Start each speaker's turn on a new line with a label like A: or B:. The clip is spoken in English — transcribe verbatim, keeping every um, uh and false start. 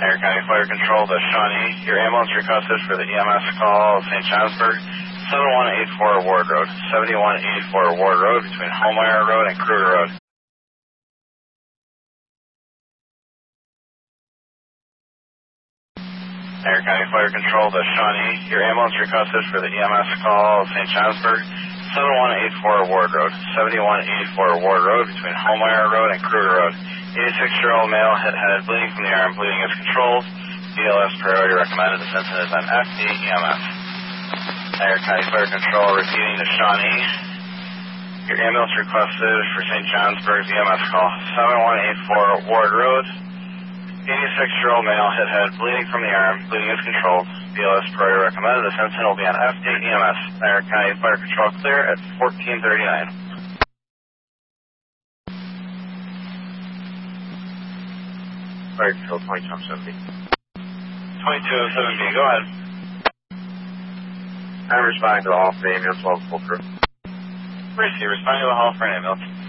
A: Air County Fire Control to Shawnee. Your ambulance requested for the E M S call Saint Johnsburg, seventy-one eighty-four Ward Road. seventy-one eighty-four Ward Road between Holmeyer Road and Kruger Road. Air County Fire Control to Shawnee. Your ambulance requested for the E M S call Saint Johnsburg, seventy-one eighty-four Ward Road. seventy-one eighty-four Ward Road between Holmeyer Road and Kruger Road. eighty-six-year-old male hit head, bleeding from the arm, bleeding is controlled. B L S priority recommended. This incident is on F D E M S. Air County Fire Control repeating to Shawnee. Your ambulance requested for Saint Johnsburg's E M S call, seventy-one eighty-four Ward Road. eighty-six-year-old male hit head, bleeding from the arm, bleeding is controlled. B L S priority recommended. This incident will be on F D E M S. Air County Fire Control clear at fourteen thirty-nine. Fire Control twenty-two oh seven B. twenty-two oh seven B, go ahead. I'm responding to the hall for the ambulance, local crew. Receive, responding to the hall for an ambulance.